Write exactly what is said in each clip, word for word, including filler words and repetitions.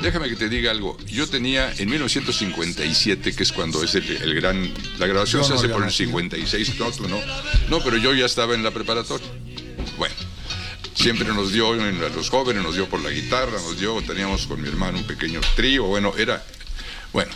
déjame que te diga algo. Yo tenía en mil novecientos cincuenta y siete, que es cuando es el, el gran... La grabación Yo se no, hace ya por el nací. cincuenta y seis, no, tú no. No, pero yo ya estaba en la preparatoria. Bueno, siempre nos dio, en los jóvenes nos dio por la guitarra, nos dio, teníamos con mi hermano un pequeño trío, bueno, era... Bueno,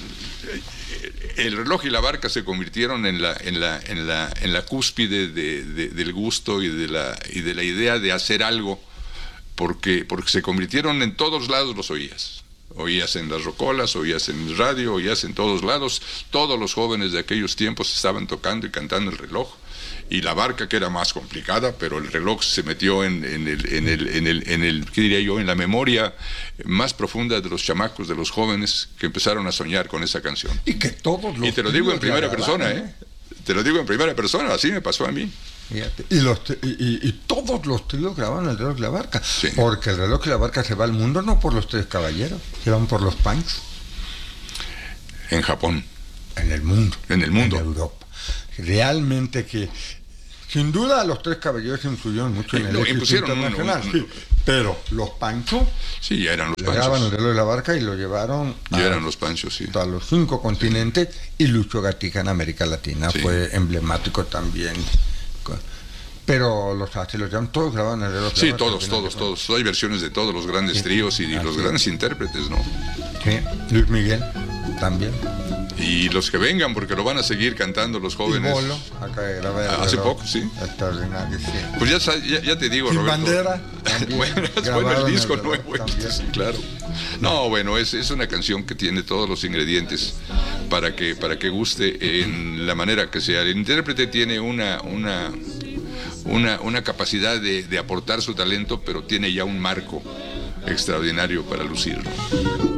el reloj y la barca se convirtieron en la, en la, en la, en la cúspide de, de, del gusto y de, la, y de la idea de hacer algo, porque, porque se convirtieron en todos lados, los oías. Oías en las rocolas, oías en el radio, oías en todos lados. Todos los jóvenes de aquellos tiempos estaban tocando y cantando el reloj. Y la barca, que era más complicada, pero el reloj se metió en, en, el, en, el, en, el, en el, ¿qué diría yo?, en la memoria más profunda de los chamacos, de los jóvenes que empezaron a soñar con esa canción. Y que todos los Y te lo digo en tríos primera la persona, grabaron, ¿eh? Te lo digo en primera persona, así me pasó a mí. Fíjate. Y, los, y, y, y todos los tríos graban el reloj y la barca. Sí. Porque el reloj y la barca se va al mundo no por los tres caballeros, se van por los panchos. En Japón. En el mundo. En el mundo. En Europa. Realmente que, sin duda, los tres caballeros influyeron mucho en el No, éxito impusieron un- internacional. un- sí. Pero los panchos Sí, ya eran los le grababan el panchos. reloj y la barca y lo llevaron Ya eran los panchos, sí. a los cinco continentes, y Lucho Gatica en América Latina Sí. fue emblemático también. Pero los así los llaman, todos grababan el reloj. Sí, la barca, todos, al final todos, de todos. Hay versiones de todos los grandes Sí. tríos y, y los Así. grandes intérpretes, ¿no? cuentas. Sí, Luis Miguel también. Y los que vengan, porque lo van a seguir cantando los Y jóvenes. Bolo, acá grababa el Hace reloj. poco, sí. Extraordinario, sí. Pues ya, sa- ya, ya te digo, Sin Roberto. bandera, también, bueno, es bueno grabaron el disco el reloj nuevo, también. sí, claro. No, bueno, es, es una canción que tiene todos los ingredientes para que, para que guste en la manera que sea. El intérprete tiene una, una, una, una capacidad de, de aportar su talento, pero tiene ya un marco extraordinario para lucirlo.